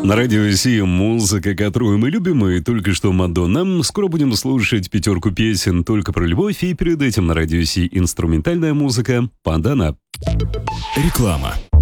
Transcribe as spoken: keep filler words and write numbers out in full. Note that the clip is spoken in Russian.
На радио Си музыка, которую мы любим, и только что Мадонна. Скоро будем слушать пятерку песен только про любовь, и перед этим на радио Си инструментальная музыка «Пандана». Реклама.